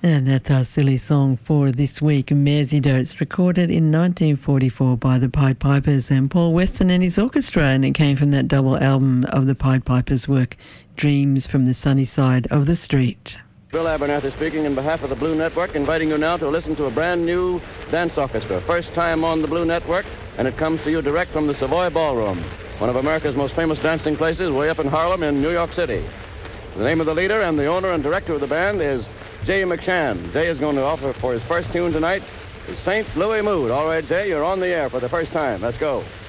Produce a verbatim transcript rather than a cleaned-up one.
And that's our silly song for this week, Merseydotes, recorded in nineteen forty-four by the Pied Pipers and Paul Weston and his orchestra, and it came from that double album of the Pied Pipers' work, Dreams from the Sunny Side of the Street. Bill Abernathy speaking in behalf of the Blue Network, inviting you now to listen to a brand new dance orchestra. First time on the Blue Network, and it comes to you direct from the Savoy Ballroom, one of America's most famous dancing places way up in Harlem in New York City. The name of the leader and the owner and director of the band is Jay McShann. Jay is going to offer for his first tune tonight, the Saint Louis Mood. All right, Jay, you're on the air for the first time. Let's go.